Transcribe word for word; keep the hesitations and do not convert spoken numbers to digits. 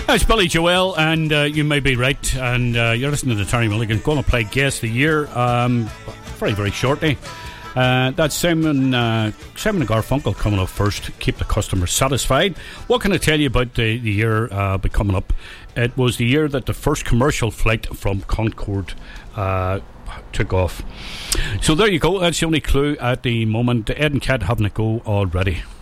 It's Billy Joel, and uh, you may be right. And uh, you're listening to Terry Mulligan. Going to play Guess the Year um, very, very shortly. Uh, that's Simon uh, Simon and Garfunkel coming up first. Keep the customer satisfied. What can I tell you about the, the year uh, be coming up? It was the year that the first commercial flight from Concorde uh, took off. So there you go. That's the only clue at the moment. Ed and Cat having a go already.